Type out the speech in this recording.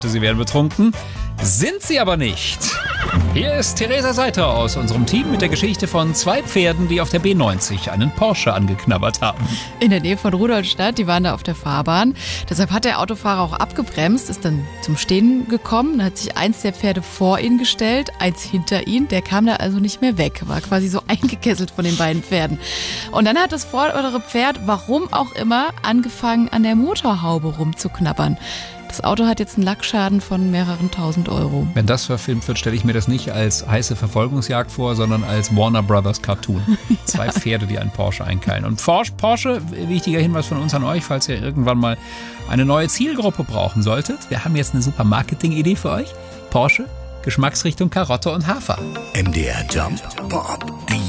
Sie werden betrunken, sind sie aber nicht. Hier ist Theresa Seiter aus unserem Team mit der Geschichte von 2 Pferden, die auf der B90 einen Porsche angeknabbert haben. In der Nähe von Rudolstadt, die waren da auf der Fahrbahn. Deshalb hat der Autofahrer auch abgebremst, ist dann zum Stehen gekommen. Dann hat sich eins der Pferde vor ihn gestellt, eins hinter ihn. Der kam da also nicht mehr weg, war quasi so eingekesselt von den beiden Pferden. Und dann hat das vordere Pferd, warum auch immer, angefangen an der Motorhaube rumzuknabbern. Das Auto hat jetzt einen Lackschaden von mehreren tausend Euro. Wenn das verfilmt wird, stelle ich mir das nicht als heiße Verfolgungsjagd vor, sondern als Warner Brothers Cartoon. 2 Pferde, die einen Porsche einkeilen. Und Porsche, wichtiger Hinweis von uns an euch, falls ihr irgendwann mal eine neue Zielgruppe brauchen solltet. Wir haben jetzt eine super Marketing-Idee für euch. Porsche, Geschmacksrichtung Karotte und Hafer. MDR Jump Bob, die